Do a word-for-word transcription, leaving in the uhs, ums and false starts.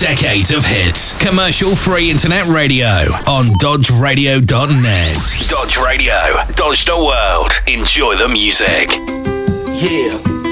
decades of hits. Commercial-free internet radio on dodge radio dot net. Dodge Radio. Dodge the world. Enjoy the music. Yeah.